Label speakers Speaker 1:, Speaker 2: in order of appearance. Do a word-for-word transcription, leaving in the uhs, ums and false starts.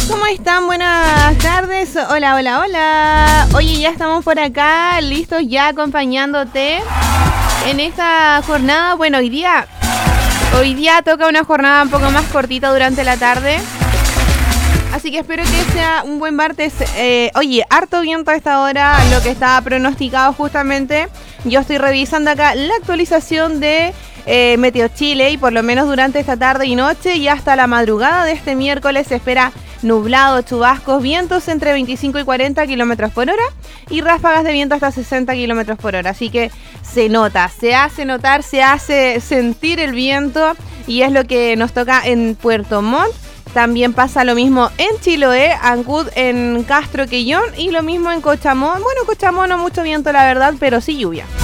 Speaker 1: ¿Cómo están? Buenas tardes. Hola, hola, hola. Oye, ya estamos por acá, listos ya acompañándote en esta jornada. Bueno, hoy día, hoy día toca una jornada un poco más cortita durante la tarde. Así que espero que sea un buen martes. Eh, oye, harto viento a esta hora, lo que estaba pronosticado justamente. Yo estoy revisando acá la actualización de eh, Meteo Chile y por lo menos durante esta tarde y noche y hasta la madrugada de este miércoles se espera nublado, chubascos, vientos entre veinticinco y cuarenta kilómetros por hora y ráfagas de viento hasta sesenta kilómetros por hora. Así que se nota, se hace notar, se hace sentir el viento y es lo que nos toca en Puerto Montt. También pasa lo mismo en Chiloé, Ancud, en Castro Quellón y lo mismo en Cochamó. Bueno, Cochamó no mucho viento la verdad, pero sí lluvia.